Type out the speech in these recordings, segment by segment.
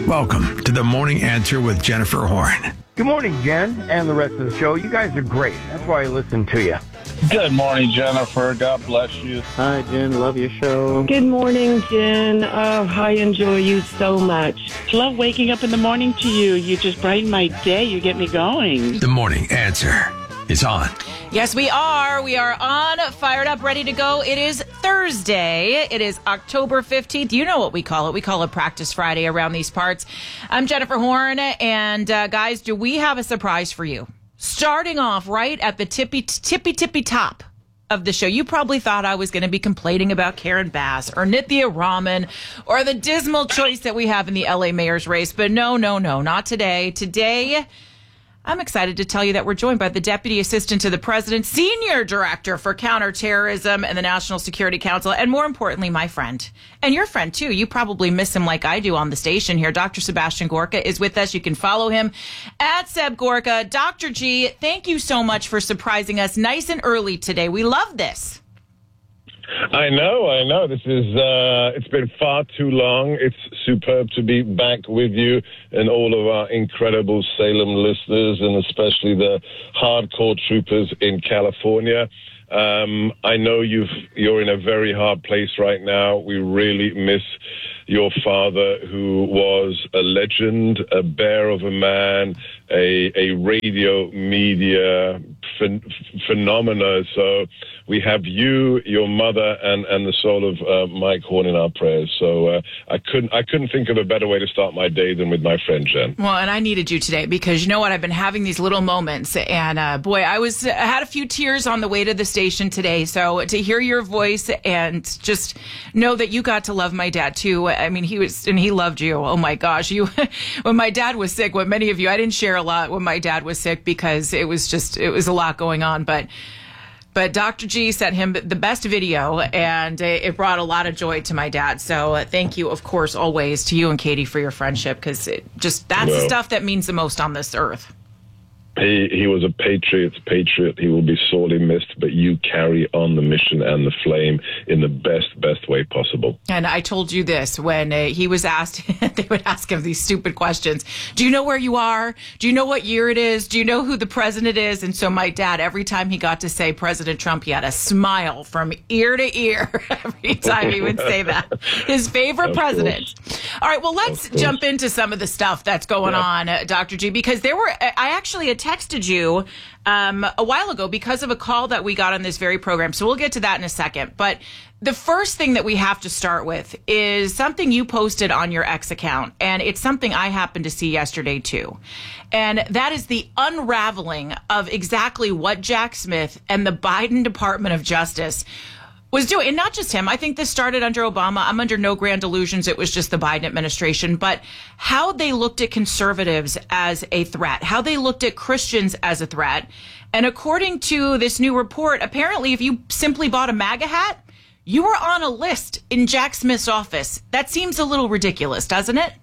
Welcome to the Morning Answer with Jennifer Horn. Good morning, Jen, and the rest of the show. You guys are great. That's why I listen to you. Good morning, Jennifer. God bless you. Hi, Jen. Love your show. Good morning, Jen. Oh, I enjoy you so much. Love waking up in the morning to you. You just brighten my day. You get me going. The Morning Answer is on. Yes, we are. We are on, fired up, ready to go. It is Thursday. It is October 15th. You know what we call it. We call it Practice Friday around these parts. I'm Jennifer Horn, and guys, do we have a surprise for you? Starting off right at the tippy top of the show. You probably thought I was going to be complaining about Karen Bass or Nithya Raman or the dismal choice that we have in the LA mayor's race. But no, not today. Today, I'm excited to tell you that we're joined by the Deputy Assistant to the President, Senior Director for Counterterrorism and the National Security Council, and more importantly, my friend. And your friend, too. You probably miss him like I do on the station here. Dr. Sebastian Gorka is with us. You can follow him at Seb Gorka. Dr. G, thank you so much for surprising us nice and early today. We love this. I know. This is, it's been far too long. It's superb to be back with you and all of our incredible Salem listeners, and especially the hardcore troopers in California. I know you're in a very hard place right now. We really miss your father, who was a legend, a bear of a man, a radio media phenomena. So we have you, your mother, and the soul of Mike Horn in our prayers. So I couldn't think of a better way to start my day than with my friend Jen. Well, and I needed you today because you know what? I've been having these little moments, and boy, I had a few tears on the way to the station today. So to hear your voice and just know that you got to love my dad too. I mean, he loved you. Oh my gosh, when my dad was sick, what many of you, I didn't share a lot when my dad was sick because it was a lot going on, but Dr. G sent him the best video, and it brought a lot of joy to my dad. So thank you, of course, always to you and Katie for your friendship, because that's the stuff that means the most on this earth. He was a patriot. He will be sorely missed, but you carry on the mission and the flame in the best way possible. And I told you this when he was asked, they would ask him these stupid questions. Do you know where you are? Do you know what year it is? Do you know who the president is? And so my dad, every time he got to say President Trump, he had a smile from ear to ear every time he would say that. His favorite president. All right, well, let's jump into some of the stuff that's going on, Dr. G, because I actually had texted you a while ago because of a call that we got on this very program. So we'll get to that in a second. But the first thing that we have to start with is something you posted on your X account. And it's something I happened to see yesterday, too. And that is the unraveling of exactly what Jack Smith and the Biden Department of Justice was doing. And not just him. I think this started under Obama. I'm under no grand delusions. It was just the Biden administration. But how they looked at conservatives as a threat, how they looked at Christians as a threat. And according to this new report, apparently if you simply bought a MAGA hat, you were on a list in Jack Smith's office. That seems a little ridiculous, doesn't it?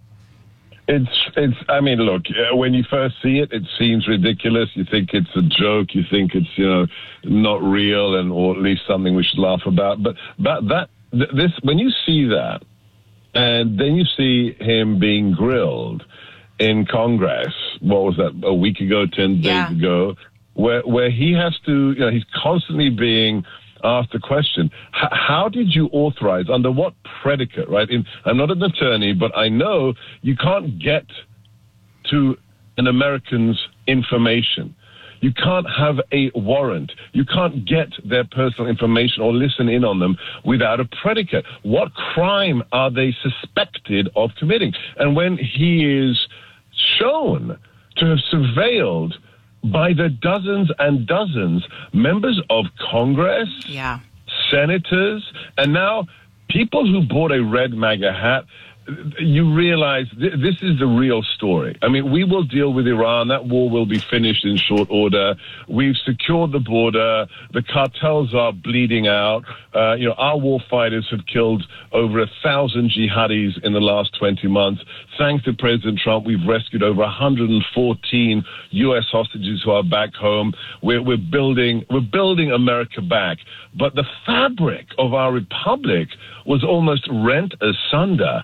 I mean, look, when you first see it, it seems ridiculous. You think it's a joke. You think it's, not real, or at least something we should laugh about. But when you see that, and then you see him being grilled in Congress, what was that, a week ago, 10 days ago, where he has to, he's constantly being asked the question, how did you authorize, under what predicate, right? I'm not an attorney, but I know you can't get to an American's information. You can't have a warrant. You can't get their personal information or listen in on them without a predicate. What crime are they suspected of committing? And when he is shown to have surveilled by the dozens and dozens members of Congress, senators, and now people who bought a red MAGA hat, you realize this is the real story. I mean, we will deal with Iran. That war will be finished in short order. We've secured the border. The cartels are bleeding out. Our war fighters have killed over 1,000 jihadis in the last 20 months. Thanks to President Trump, we've rescued over 114 U.S. hostages who are back home. We're building America back. But the fabric of our republic was almost rent asunder,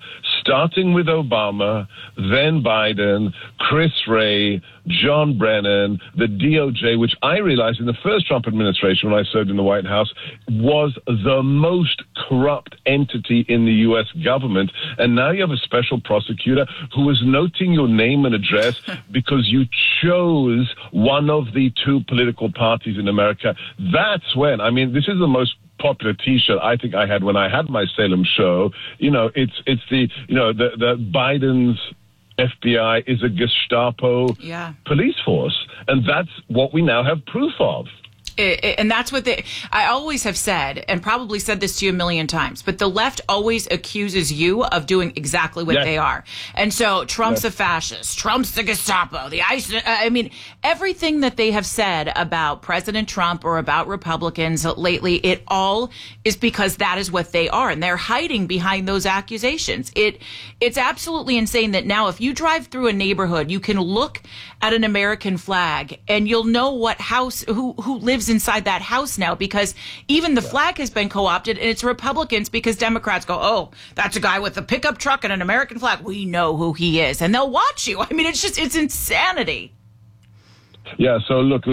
starting with Obama, then Biden, Chris Wray, John Brennan, the DOJ, which I realized in the first Trump administration when I served in the White House was the most corrupt entity in the U.S. government. And now you have a special prosecutor who is noting your name and address because you chose one of the two political parties in America. That's when, I mean, this is the most popular T-shirt I think I had when I had my Salem show. You know, it's the, you know, the Biden's FBI is a Gestapo police force. And that's what we now have proof of. And that's what I always have said, and probably said this to you a million times, but the left always accuses you of doing exactly what they are. And so Trump's a fascist, Trump's the Gestapo, the ISIS. I mean, everything that they have said about President Trump or about Republicans lately, it all is because that is what they are. And they're hiding behind those accusations. It's absolutely insane that now if you drive through a neighborhood, you can look at an American flag and you'll know what house, who lives inside that house now, because even the flag has been co-opted, and it's Republicans because Democrats go, oh, that's a guy with a pickup truck and an American flag. We know who he is, and they'll watch you. I mean, it's insanity. Yeah, so look,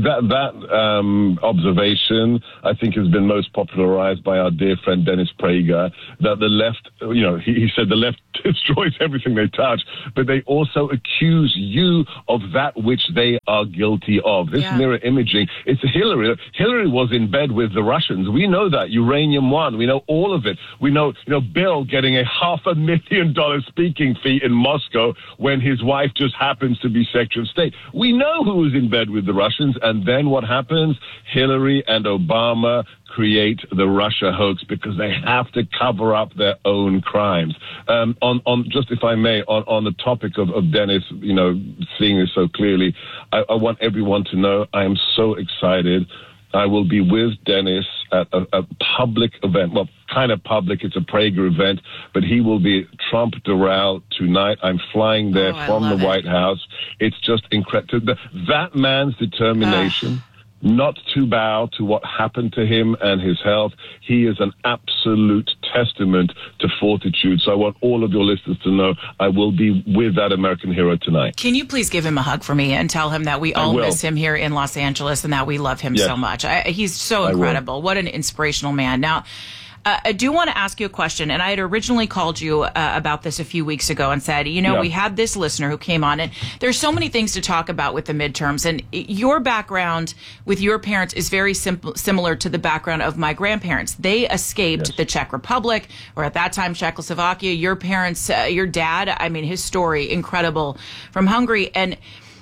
that observation, I think, has been most popularized by our dear friend Dennis Prager, that the left, you know, he said the left destroys everything they touch, but they also accuse you of that which they are guilty of. This mirror imaging, it's Hillary. Hillary was in bed with the Russians. We know that. Uranium One. We know all of it. We know, Bill getting a $500,000 speaking fee in Moscow when his wife just happens to be Secretary of State. We know who was in bed with the Russians, and then what happens? Hillary and Obama create the Russia hoax because they have to cover up their own crimes. On just if I may, on the topic of Dennis, seeing this so clearly, I want everyone to know I am so excited. I will be with Dennis at a public event. Well, kind of public. It's a Prager event, but he will be Trump Doral tonight. I'm flying there from the White House. It's just incredible. That man's determination not to bow to what happened to him and his health. He is an absolute testament to fortitude. So I want all of your listeners to know I will be with that American hero tonight. Can you please give him a hug for me and tell him that we all miss him here in Los Angeles and that we love him so much? He's so incredible. What an inspirational man. Now, I do want to ask you a question, and I had originally called you about this a few weeks ago and said, we had this listener who came on, and there's so many things to talk about with the midterms, and your background with your parents is very similar to the background of my grandparents. They escaped the Czech Republic, or at that time Czechoslovakia. Your parents, your dad, I mean, his story, incredible, from Hungary, and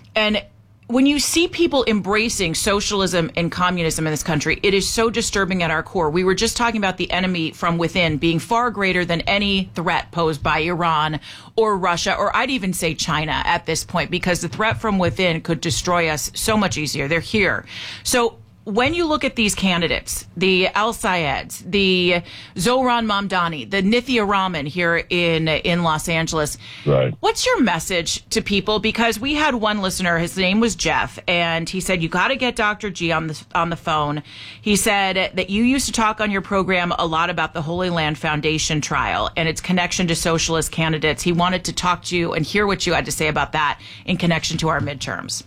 when you see people embracing socialism and communism in this country, it is so disturbing at our core. We were just talking about the enemy from within being far greater than any threat posed by Iran or Russia, or I'd even say China at this point, because the threat from within could destroy us so much easier. They're here. So when you look at these candidates, the Al Sayeds, the Zohran Mamdani, the Nithya Raman here in Los Angeles, what's your message to people? Because we had one listener, his name was Jeff, and he said, you got to get Dr. G on the phone. He said that you used to talk on your program a lot about the Holy Land Foundation trial and its connection to socialist candidates. He wanted to talk to you and hear what you had to say about that in connection to our midterms.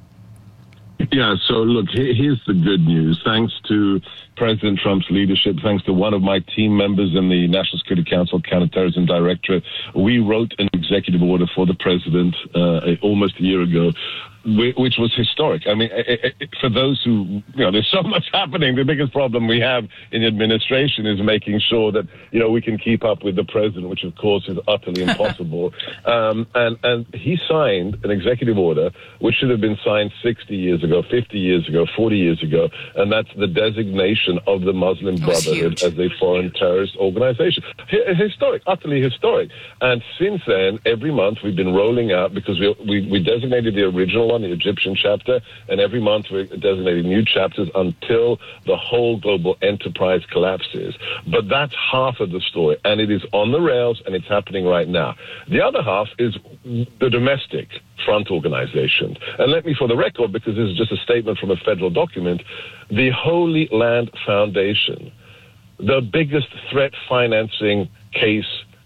Yeah, so look, here's the good news. Thanks to President Trump's leadership, thanks to one of my team members in the National Security Council Counterterrorism Directorate, we wrote an executive order for the president almost a year ago, which was historic. I mean, for those who, there's so much happening. The biggest problem we have in the administration is making sure that, we can keep up with the president, which of course is utterly impossible. And he signed an executive order, which should have been signed 60 years ago, 50 years ago, 40 years ago. And that's the designation of the Muslim Brotherhood as a foreign terrorist organization. Historic, utterly historic. And since then, every month we've been rolling out, because we designated the original one, the Egyptian chapter, and every month we're designating new chapters until the whole global enterprise collapses. But that's half of the story, and it is on the rails, and it's happening right now. The other half is the domestic front organization. And let me, for the record, because this is just a statement from a federal document, the Holy Land Foundation, the biggest threat financing case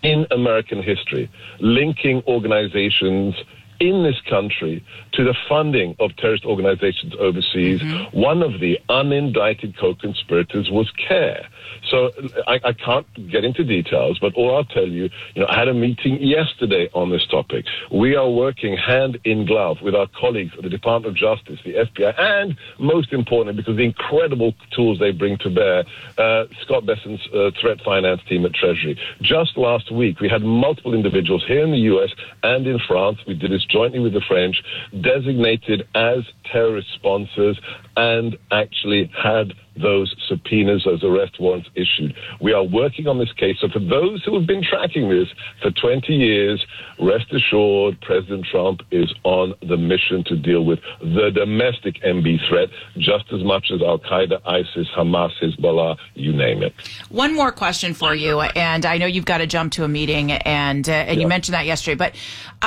in American history, linking organizations in this country to the funding of terrorist organizations overseas. One of the unindicted co-conspirators was CARE. So I can't get into details, but all I'll tell you, I had a meeting yesterday on this topic. We are working hand in glove with our colleagues at the Department of Justice, the FBI, and most importantly, because the incredible tools they bring to bear, Scott Besson's threat finance team at Treasury. Just last week, we had multiple individuals here in the U.S. and in France. We did this jointly with the French, designated as terrorist sponsors, and actually had those subpoenas, those arrest warrants issued. We are working on this case. So for those who have been tracking this for 20 years, rest assured President Trump is on the mission to deal with the domestic MB threat just as much as Al-Qaeda, ISIS, Hamas, Hezbollah, you name it. One more question for you, and I know you've got to jump to a meeting, and you mentioned that yesterday, but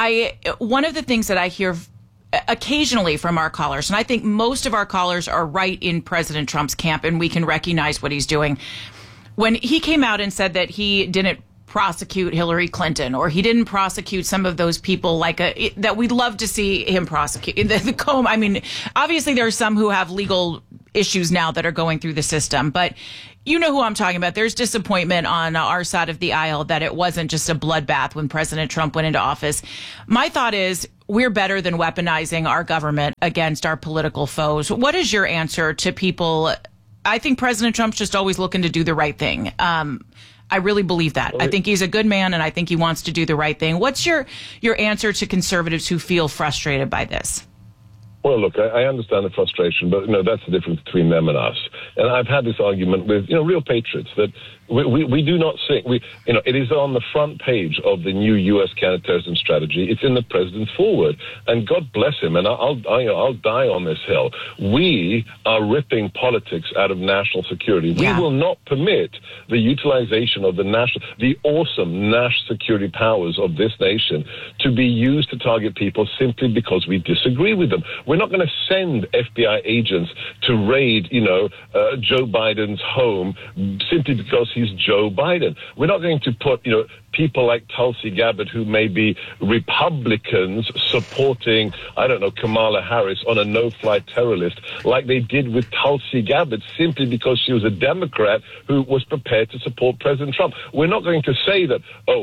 one of the things that I hear occasionally from our callers, and I think most of our callers are right in President Trump's camp, and we can recognize what he's doing. When he came out and said that he didn't prosecute Hillary Clinton, or he didn't prosecute some of those people that we'd love to see him prosecute. I mean, obviously there are some who have legal issues now that are going through the system, but you know who I'm talking about. There's disappointment on our side of the aisle that it wasn't just a bloodbath when President Trump went into office. My thought is we're better than weaponizing our government against our political foes. What is your answer to people? I think President Trump's just always looking to do the right thing. I really believe that. I think he's a good man, and I think he wants to do the right thing. What's your answer to conservatives who feel frustrated by this? Well, look, I understand the frustration, but that's the difference between them and us. And I've had this argument with real patriots that we do not think it is on the front page of the new U.S. counterterrorism strategy. It's in the president's foreword, and God bless him. And I'll die on this hill. We are ripping politics out of national security. Yeah. We will not permit the utilization of the awesome national security powers of this nation to be used to target people simply because we disagree with them. We're not going to send FBI agents to raid, Joe Biden's home simply because he's Joe Biden. We're not going to put, people like Tulsi Gabbard, who may be Republicans supporting, Kamala Harris on a no-fly terror list, like they did with Tulsi Gabbard, simply because she was a Democrat who was prepared to support President Trump. We're not going to say that,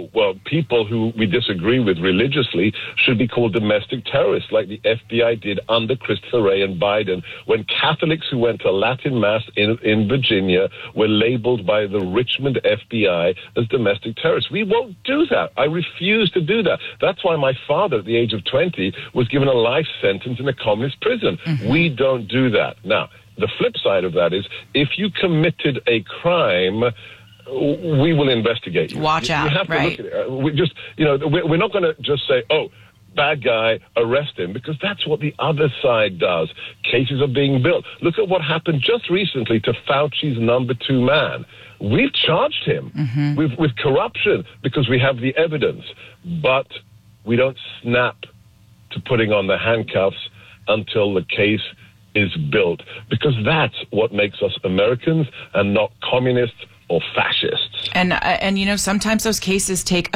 people who we disagree with religiously should be called domestic terrorists, like the FBI did under Christopher Wray and Biden, when Catholics who went to Latin Mass in Virginia were labeled by the Richmond FBI as domestic terrorists. We won't do that. I refuse to do that. That's why my father, at the age of 20, was given a life sentence in a communist prison. Mm-hmm. We don't do that. Now, the flip side of that is, if you committed a crime, we will investigate you. Watch out, you have to right? Look at it. We're not going to just say, bad guy, arrest him, because that's what the other side does. Cases are being built. Look at what happened just recently to Fauci's number 2 man. We've charged him with corruption because we have the evidence, but we don't snap to putting on the handcuffs until the case is built, because that's what makes us Americans and not communists or fascists. And sometimes those cases take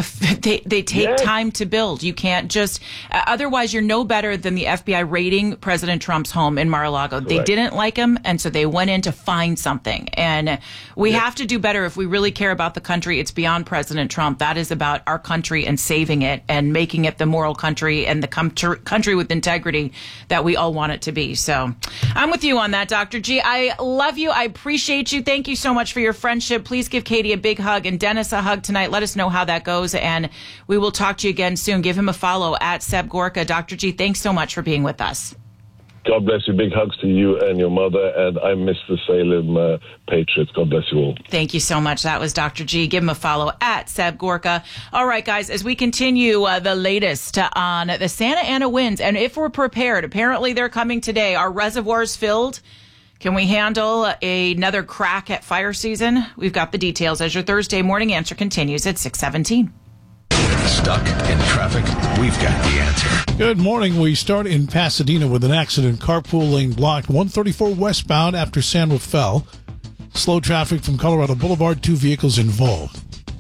time to build. You can't just otherwise you're no better than the FBI raiding President Trump's home in Mar-a-Lago. Correct. They didn't like him, and so they went in to find something. And we have to do better if we really care about the country. It's beyond President Trump. That is about our country and saving it and making it the moral country and the country with integrity that we all want it to be. So I'm with you on that, Dr. G. I love you. I appreciate you. Thank you so much for your friendship. Please give Katie a big hug and Dennis a hug tonight. Let us know how that goes, and we will talk to you again soon. Give him a follow at Seb Gorka. Dr. G, thanks so much for being with us. God bless you. Big hugs to you and your mother, and I miss the Salem Patriots. God bless you all. Thank you so much. That was Dr. G. Give him a follow at Seb Gorka. All right, guys, as we continue the latest on the Santa Ana winds, and if we're prepared, apparently they're coming today. Are reservoirs filled? Can we handle another crack at fire season? We've got the details as your Thursday morning answer continues at 6:17. Stuck in traffic? We've got the answer. Good morning. We start in Pasadena with an accident. Carpool lane blocked. 134 westbound after San Rafael. Slow traffic from Colorado Boulevard. 2 vehicles involved.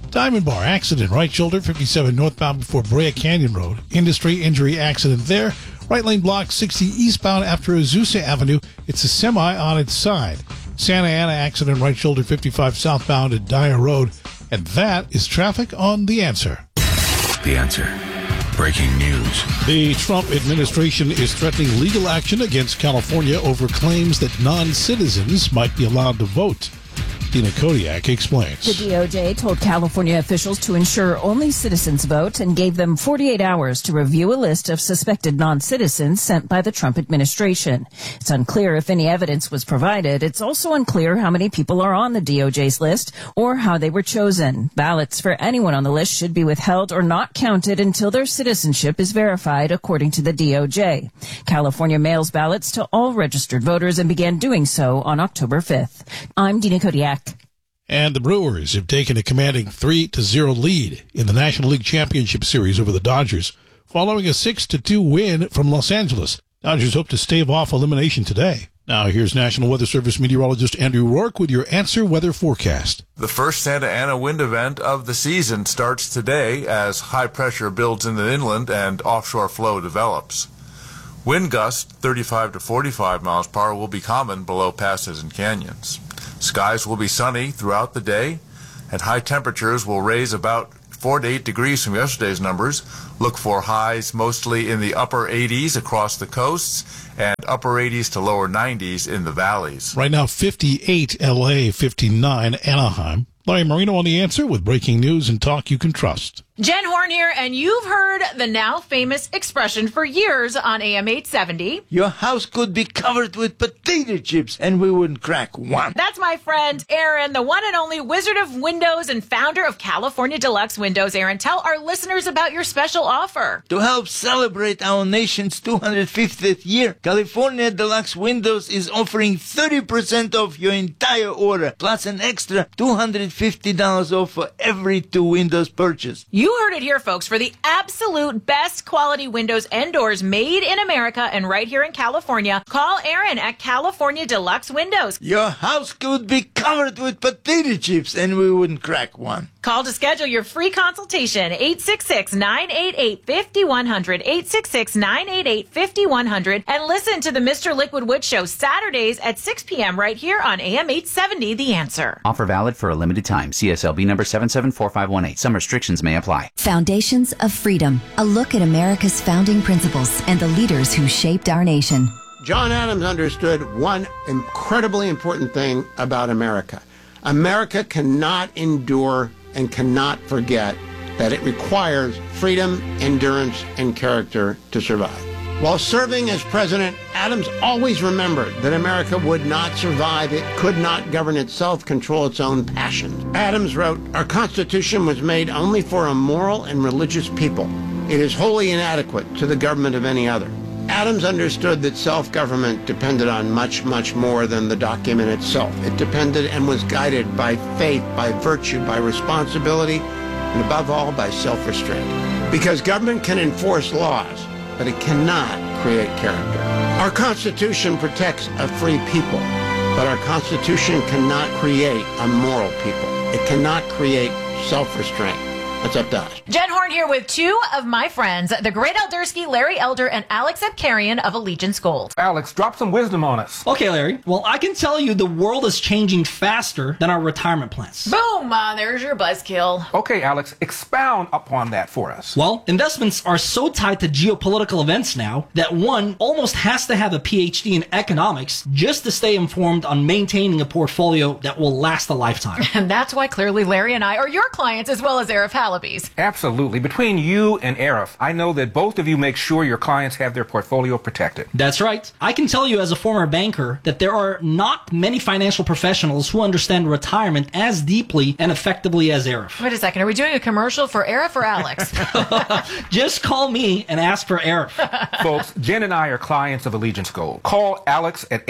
Diamond Bar accident, right shoulder, 57 northbound before Brea Canyon Road. Industry injury accident there. Right lane block 60 eastbound after Azusa Avenue. It's a semi on its side. Santa Ana accident, right shoulder, 55 southbound at Dyer Road. And that is traffic on The Answer. The Answer. Breaking news. The Trump administration is threatening legal action against California over claims that non-citizens might be allowed to vote. Dina Kodiak explains. The DOJ told California officials to ensure only citizens vote and gave them 48 hours to review a list of suspected non-citizens sent by the Trump administration. It's unclear if any evidence was provided. It's also unclear how many people are on the DOJ's list or how they were chosen. Ballots for anyone on the list should be withheld or not counted until their citizenship is verified, according to the DOJ. California mails ballots to all registered voters and began doing so on October 5th. I'm Dina Kodiak. And the Brewers have taken a commanding 3-0 lead in the National League Championship Series over the Dodgers, following a 6-2 win from Los Angeles. Dodgers hope to stave off elimination today. Now here's National Weather Service meteorologist Andrew Rourke with your Answer Weather Forecast. The first Santa Ana wind event of the season starts today as high pressure builds in the inland and offshore flow develops. Wind gusts 35 to 45 miles per hour will be common below passes and canyons. Skies will be sunny throughout the day, and high temperatures will raise about 4 to 8 degrees from yesterday's numbers. Look for highs mostly in the upper 80s across the coasts and upper 80s to lower 90s in the valleys. Right now, 58 LA, 59 Anaheim. Larry Marino on The Answer with breaking news and talk you can trust. Jen Horn here, and you've heard the now famous expression for years on AM 870. Your house could be covered with potato chips and we wouldn't crack one. That's my friend Aaron, the one and only Wizard of Windows and founder of California Deluxe Windows. Aaron, tell our listeners about your special offer. To help celebrate our nation's 250th year, California Deluxe Windows is offering 30% off your entire order, plus an extra $250 off for every 2 windows purchased. You heard it here, folks. For the absolute best quality windows and doors made in America and right here in California, call Aaron at California Deluxe Windows. Your house could be covered with potato chips and we wouldn't crack one. Call to schedule your free consultation, 866-988-5100, 866-988-5100, and listen to the Mr. Liquid Wood Show Saturdays at 6 p.m. right here on AM 870, The Answer. Offer valid for a limited time. CSLB number 774518. Some restrictions may apply. Foundations of Freedom, a look at America's founding principles and the leaders who shaped our nation. John Adams understood one incredibly important thing about America. America cannot endure and cannot forget that it requires freedom, endurance, and character to survive. While serving as president, Adams always remembered that America would not survive. It could not govern itself, control its own passions. Adams wrote, "Our Constitution was made only for a moral and religious people. It is wholly inadequate to the government of any other." Adams understood that self-government depended on much, much more than the document itself. It depended and was guided by faith, by virtue, by responsibility, and above all, by self-restraint. Because government can enforce laws, but it cannot create character. Our Constitution protects a free people, but our Constitution cannot create a moral people. It cannot create self-restraint. That's up to us. Jen Horn here with 2 of my friends, the great Eldersky, Larry Elder, and Alex Epkarian of Allegiance Gold. Alex, drop some wisdom on us. Okay, Larry. Well, I can tell you the world is changing faster than our retirement plans. Boom! There's your buzzkill. Okay, Alex, expound upon that for us. Well, investments are so tied to geopolitical events now that one almost has to have a PhD in economics just to stay informed on maintaining a portfolio that will last a lifetime. And that's why clearly Larry and I are your clients as well as Arif Halaby's. Absolutely. Between you and Arif, I know that both of you make sure your clients have their portfolio protected. That's right. I can tell you as a former banker that there are not many financial professionals who understand retirement as deeply and effectively as Arif. Wait a second. Are we doing a commercial for Arif or Alex? Just call me and ask for Arif. Folks, Jen and I are clients of Allegiance Gold. Call Alex at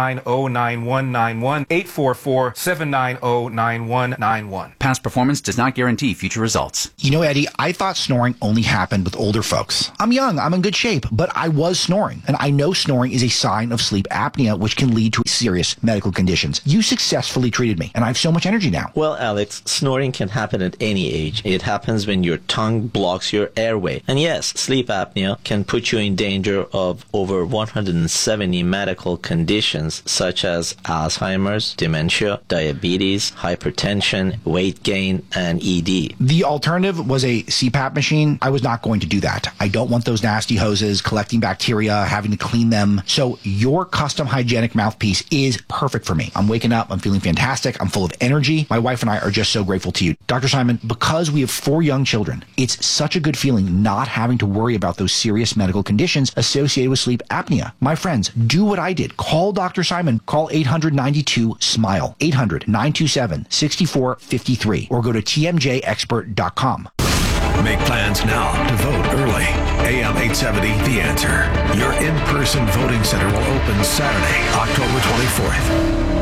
844-790-9191, 844-790-9191. Past performance does not not guarantee future results. You know, Eddie, I thought snoring only happened with older folks. I'm young, I'm in good shape, but I was snoring. And I know snoring is a sign of sleep apnea, which can lead to serious medical conditions. You successfully treated me, and I have so much energy now. Well, Alex, snoring can happen at any age. It happens when your tongue blocks your airway. And yes, sleep apnea can put you in danger of over 170 medical conditions such as Alzheimer's, dementia, diabetes, hypertension, weight gain, and ED. The alternative was a CPAP machine. I was not going to do that. I don't want those nasty hoses collecting bacteria, having to clean them. So your custom hygienic mouthpiece is perfect for me. I'm waking up. I'm feeling fantastic. I'm full of energy. My wife and I are just so grateful to you. Dr. Simon, because we have 4 young children, it's such a good feeling not having to worry about those serious medical conditions associated with sleep apnea. My friends, do what I did. Call Dr. Simon. Call 800-92-SMILE, 800-927-6453, or go to tmjexpert.com. Make plans now to vote early. AM 870, The Answer. Your in-person voting center will open Saturday, October 24th.